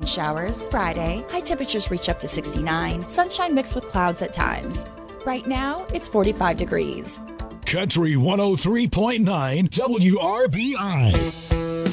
and showers. Friday, high temperatures reach up to 69. Sunshine mixed with clouds at times. Right now, it's 45 degrees. Country 103.9 WRBI.